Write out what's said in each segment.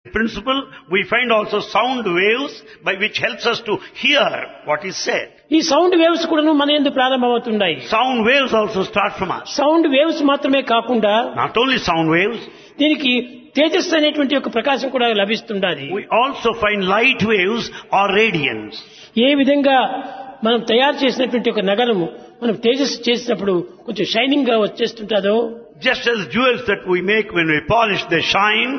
Principle, we find also sound waves by which helps us to hear what is said. ఈ sound waves కూడాను మన యందు ప్రారంభమవుతున్నాయి. Sound waves also start from us. Sound waves మాత్రమే కాకుండా Not only sound waves, దీనికి తేజస్సు అనేటువంటి ఒక ప్రకాశం కూడా లభిస్తుండాలి. we also find light waves or radiance. ఏ విధంగా మనం తయారు చేసినటువంటి ఒక నగరము మనం తేజస్సు చేసినప్పుడు కొంచెం షైనింగ్ గా వచ్చేస్తుంటాదో, Just as jewels that we make when we polish, they shine.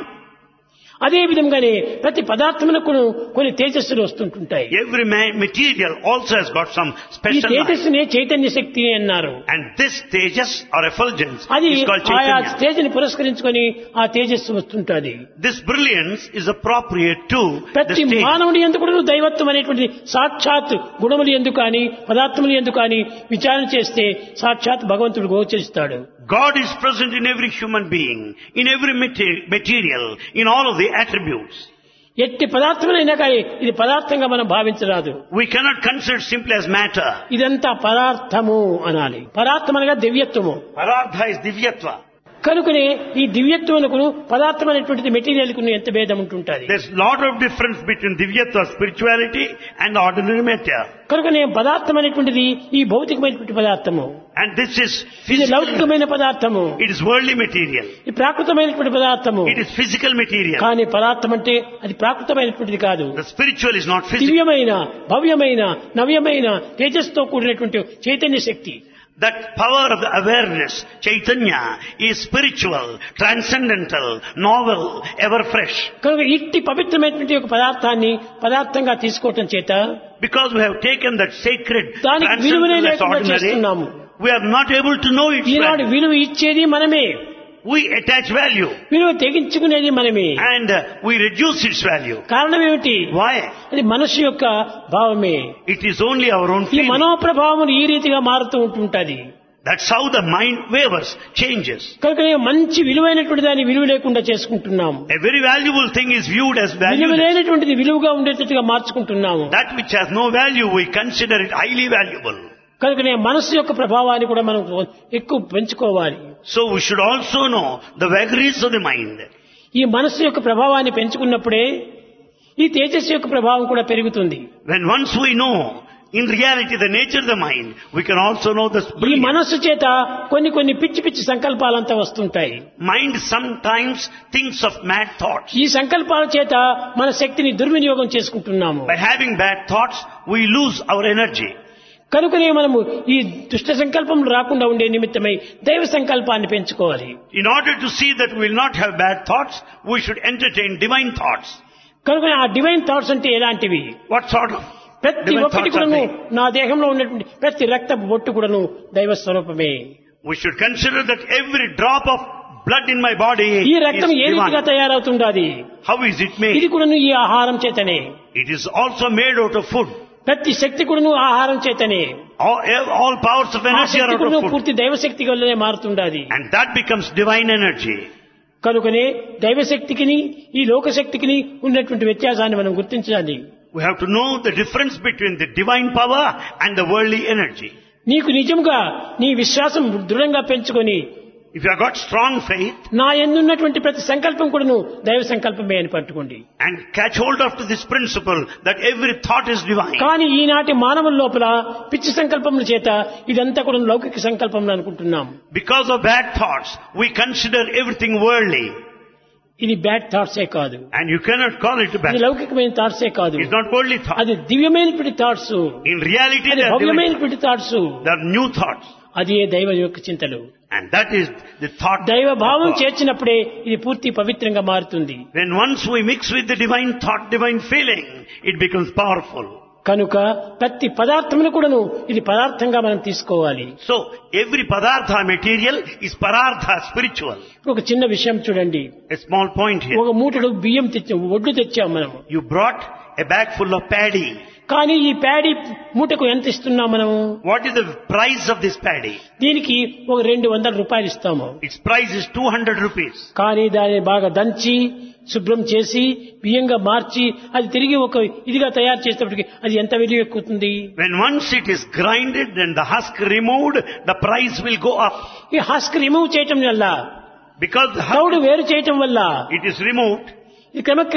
అదే విధంగానే ప్రతి పదార్థములకు కొన్ని తేజస్సులు వస్తుంటాయి. Every material also has got some ఈ special light. తేజస్సునే చైతన్య శక్తి అన్నారు. And this tejas or effulgence అది is called ఆయా Chaitanya. స్టేజ్ ని పురస్కరించుకొని ఆ తేజస్సు వస్తుంటది. This brilliance is appropriate to the ప్రతి stage. మానవుడి యందు కూడా దైవత్వం అనేటువంటి సాక్షాత్ గుణములు ఎందుకు కానీ పదార్థములు ఎందుకు కానీ విచారణ చేస్తే సాక్షాత్ భగవంతుడు గోచరిస్తాడు. God is present in every human being, in every material, in all of the attributes. ఎట్టి పదార్థములైనా కానీ ఇది పదార్థంగా మనం భావించరాదు. We cannot consider simply as matter. ఇదంతా పదార్థము అనాలి. పదార్థం అనగా దివ్యత్వము. Parardha is divyatva. కనుకనే ఈ దివ్యత్వమునకు పదార్థం అనేటువంటిది మెటీరియల్ కు ఎంత భేదం ఉంటుంటది. There's lot of difference between divyatva, spirituality, and ordinary matter. కనుకనే పదార్థం అనేటువంటిది ఈ భౌతికమైనటువంటి పదార్థము. And this is ఇది physical. లౌకికమైన పదార్థము. It is worldly material. ఈ ప్రాకృతమైనటువంటి పదార్థము. It is physical material. కానీ పదార్థం అంటే అది ప్రాకృతమైనటువంటిది కాదు. The spiritual is not physical. దివ్యమైన భవ్యమైన నవ్యమైన తేజస్సుతో కూడినటువంటి చైతన్య శక్తి. That power of the awareness, Chaitanya, is spiritual, transcendental, novel, ever fresh. కనుక ఇట్టి పవిత్రమైనటువంటి ఒక పదార్థాన్ని పదార్థంగా తీసుకోవటం చేత Because we have taken that sacred, దానికి విలువనే transcendental, లేకుండా ordinary, చేస్తున్నాము. we are not able to know its Eenadu value. విలువ ఇచ్చేది మనమే, We attach value విలువ తెగించుకునేది మనమే. and we reduce its value. కారణం ఏమిటి? Why? అది మనసు యొక్క భావమే. It is only our own ఈ feeling. మనోప్రభావం ఈ రీతిగా మారుతూ ఉంటుంటది. That's how the mind wavers, changes. కనుక మంచి విలువైనటువంటి దాన్ని విలువ లేకుండా చేసుకుంటున్నాము. A very valuable thing is viewed as విలువ valueless. లేనటువంటిది విలువగా ఉండేటట్టుగా మార్చుకుంటున్నాము. That which has no value, we consider it highly valuable. కనుకనే మనస్సు యొక్క ప్రభావాన్ని కూడా మనం ఎక్కువ పెంచుకోవాలి. So we should also know the vagaries of the mind. ఈ మనస్సు యొక్క ప్రభావాన్ని పెంచుకున్నప్పుడే ఈ తేజస్సు యొక్క ప్రభావం కూడా పెరుగుతుంది. When once we know in reality the nature of the mind, we can also know the ఈ brilliance. మనస్సు చేత కొన్ని పిచ్చి పిచ్చి సంకల్పాలంతా వస్తుంటాయి. Mind sometimes thinks of mad thoughts. ఈ సంకల్పాల చేత మన శక్తిని దుర్వినియోగం చేసుకుంటున్నాము. By having bad thoughts, we lose our energy. కనుకనే మనము ఈ దుష్ట సంకల్పములు రాకుండా ఉండే నిమిత్తమై దైవ సంకల్పాన్ని పెంచుకోవాలి. In order to see that we will not have bad thoughts, we should entertain divine thoughts. కనుక ఆ డివైన్ థాట్స్ అంటే ఎలాంటివి? What sort of ప్రతి divine ఒక్కటి thoughts are కూడాను they? నా దేహంలో ఉన్నటువంటి ప్రతి రక్తపు బొట్టు కూడాను దైవ స్వరూపమే. We should consider that every drop of blood in my body ఈ is రక్తం ఏ రీతిగా divine. తయారవుతుండాది? How is it made? ఇది కూడాను ఈ ఆహారం చేతనే. It is also made out of food. ప్రతి శక్తి కూడాను ఆహారం చేతనే. All powers of ఆ energy are Shakti out of కూడాను food. పూర్తి దైవ శక్తి వల్లనే మారుతుండాది. And that becomes divine energy. కనుకనే దైవ శక్తికిని ఈ లోక శక్తికిని ఉన్నటువంటి వ్యత్యాసాన్ని మనం గుర్తించాలి. We have to know the difference between the divine power and the worldly energy. నీకు నిజంగా నీ విశ్వాసం దృఢంగా పెంచుకొని If you have got strong faith నా యందున్నటువంటి ప్రతి సంకల్పం కూడాను దైవ సంకల్పమే అని పట్టుకోండి. and catch hold of this principle that every thought is divine. కానీ ఈనాటి మానవుల లోపల పిచ్చి సంకల్పముల చేత ఇదంతా కూడా లౌకిక సంకల్పం అనుకుంటున్నాం. Because of bad thoughts, we consider everything worldly. ఇది బ్యాడ్ థాట్సే కాదు, And you cannot call it bad. ఇది లౌకికమైన థాట్సే కాదు, It's not worldly thoughts. అది దివ్యమైనటువంటి థాట్స్, In reality, అది they are divine. భవ్యమైనటువంటి thoughts. They are new thoughts. అది దైవ యొక్క చింతలు. And that is the thought. దైవ భావం of God. చేర్చినప్పుడే ఇది పూర్తి పవిత్రంగా మారుతుంది. When once we mix with the divine thought, divine feeling, it becomes powerful. కనుక ప్రతి పదార్థమును కూడాను ఇది పదార్థంగా మనం తీసుకోవాలి. So, every padartha material is parartha spiritual. ఒక చిన్న విషయం చూడండి. A small point here. ఒక మూటడు బియ్యం తెచ్చాం, ఒడ్లు తెచ్చాం మనం. You brought a bag full of paddy. కానీ ఈ ప్యాడీ మూటకు ఎంత ఇస్తున్నాం మనము? What is the price of this paddy? దీనికి ఒక 200 రూపాయలు ఇస్తాము. Its price is 200 rupees. కానీ దాన్ని బాగా దంచి శుభ్రం చేసి బియ్యంగా మార్చి అది తిరిగి ఒక ఇదిగా తయారు చేసేటప్పటికి అది ఎంత విలువ ఎక్కుతుంది? When once it is grinded and the husk removed, the price will go up. ఈ హస్క్ రిమూవ్ చేయటం వల్ల, Because the తౌడు husk, వేరు చేయటం వల్ల it is removed. ఈ క్రమ